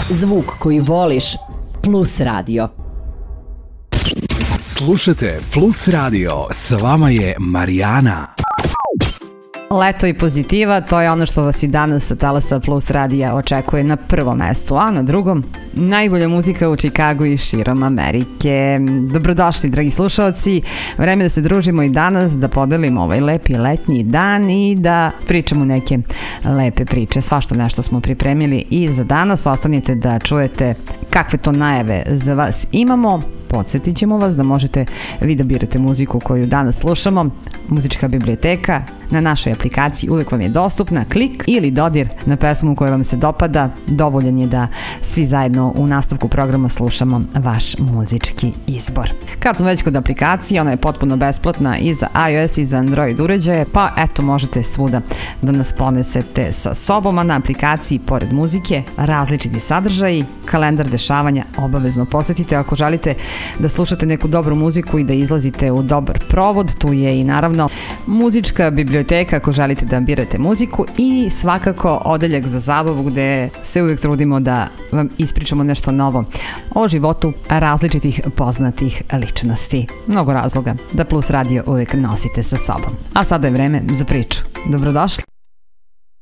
Zvuk koji voliš. Plus radio. Slušajte Plus radio, s vama je Marijana. Leto i pozitiva, to je ono što vas i danas sa talasa Plus radija očekuje na prvom mestu, a na drugom najbolja muzika u Čikagu i širom Amerike. Dobrodošli, dragi slušalci, vreme da se družimo i danas, da podelimo ovaj lepi letnji dan i da pričamo neke lepe priče. Svašta nešto smo pripremili i za danas. Ostanite da čujete kakve to najave za vas imamo. Podsjetit ćemo vas da možete vi da birate muziku koju danas slušamo. Muzička biblioteka na našoj aplikaciji uvek vam je dostupna. Klik ili dodir na pesmu koja vam se dopada. Dovoljan je da svi zajedno u nastavku programa slušamo vaš muzički izbor. Kad smo već kod aplikacije, ona je potpuno besplatna i za iOS i za Android uređaje, pa eto možete svuda da nas ponesete sa sobom, a na aplikaciji pored muzike različiti sadržaji, kalendar dešavanja obavezno posetite ako želite da slušate neku dobru muziku i da izlazite u dobar provod. Tu je i naravno muzička biblioteka ako želite da birate muziku i svakako odeljak za zabavu gde se uvijek trudimo da vam ispričamo nešto novo o životu različitih poznatih ličnosti. Mnogo razloga da Plus radio uvijek nosite sa sobom. A sada je vreme za priču. Dobrodošli.